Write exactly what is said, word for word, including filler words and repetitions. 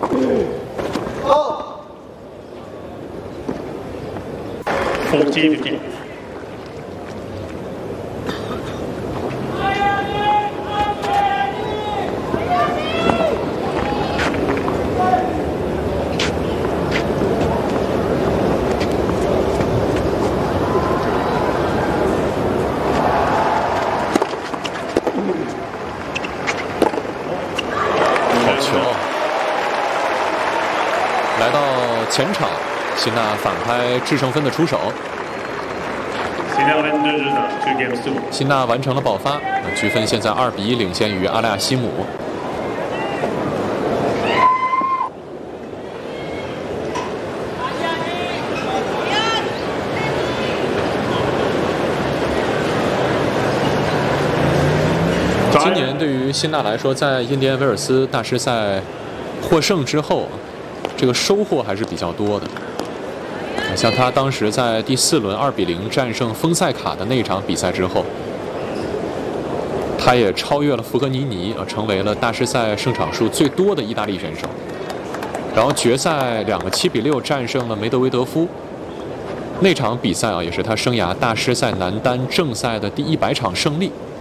fourteen fifteen. 来到前场，辛纳反拍制胜分的出手。辛纳完成了爆发，局分现在二比一领先于阿拉亚西姆。今年对于辛纳来说，在印第安威尔斯大师赛获胜之后，这个收获还是比较多的。像他当时在第四轮二比零战胜丰塞卡的那场比赛之后，他也超越了福格尼尼，成为了大师赛胜场数最多的意大利选手。然后决赛两个七比六战胜了梅德韦德夫，那场比赛啊，也是他生涯大师赛男单正赛的第一百场胜利。